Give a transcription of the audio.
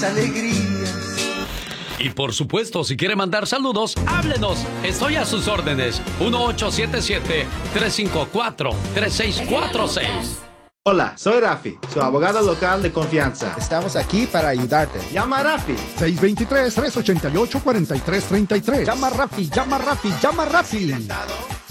alegrías. Y por supuesto, si quiere mandar saludos, háblenos. Estoy a sus órdenes. 1877-354-3646. Hola, soy Rafi, su abogado local de confianza. Estamos aquí para ayudarte. Llama a Rafi. 623-388-4333. Llama a Rafi, llama a Rafi, llama a Rafi.